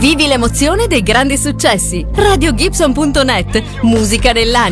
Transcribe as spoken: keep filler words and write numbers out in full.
Vivi l'emozione dei grandi successi. radio gibson punto net, musica nell'anima.